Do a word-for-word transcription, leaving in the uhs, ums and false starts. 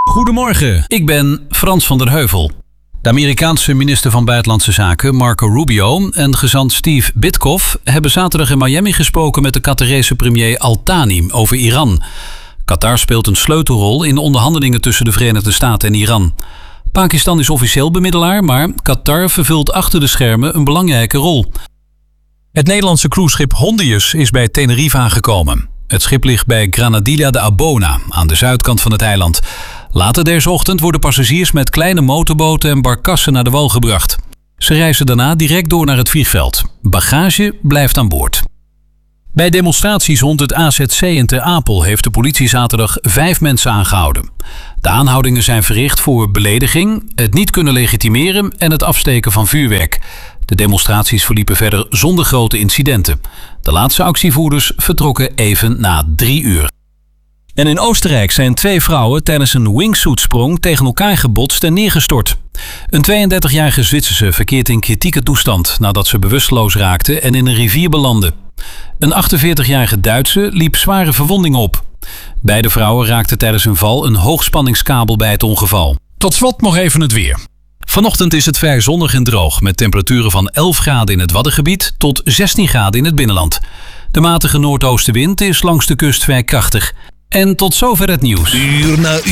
Goedemorgen, ik ben Frans van der Heuvel. De Amerikaanse minister van Buitenlandse Zaken Marco Rubio en gezant Steve Witkoff hebben zaterdag in Miami gesproken met de Qatarese premier Al Thani over Iran. Qatar speelt een sleutelrol in de onderhandelingen tussen de Verenigde Staten en Iran. Pakistan is officieel bemiddelaar, maar Qatar vervult achter de schermen een belangrijke rol. Het Nederlandse cruiseschip Hondius is bij Tenerife aangekomen. Het schip ligt bij Granadilla de Abona, aan de zuidkant van het eiland. Later deze ochtend worden passagiers met kleine motorboten en barkassen naar de wal gebracht. Ze reizen daarna direct door naar het vliegveld. Bagage blijft aan boord. Bij demonstraties rond het A Z C in Ter Apel heeft de politie zaterdag vijf mensen aangehouden. De aanhoudingen zijn verricht voor belediging, het niet kunnen legitimeren en het afsteken van vuurwerk. De demonstraties verliepen verder zonder grote incidenten. De laatste actievoerders vertrokken even na drie uur. En in Oostenrijk zijn twee vrouwen tijdens een wingsuitsprong tegen elkaar gebotst en neergestort. Een tweeëndertigjarige Zwitserse verkeert in kritieke toestand nadat ze bewusteloos raakte en in een rivier belandde. Een achtenveertigjarige Duitse liep zware verwondingen op. Beide vrouwen raakten tijdens hun val een hoogspanningskabel bij het ongeval. Tot slot nog even het weer. Vanochtend is het vrij zonnig en droog met temperaturen van elf graden in het Waddengebied tot zestien graden in het binnenland. De matige noordoostenwind is langs de kust vrij krachtig. En tot zover het nieuws. Uur na uur.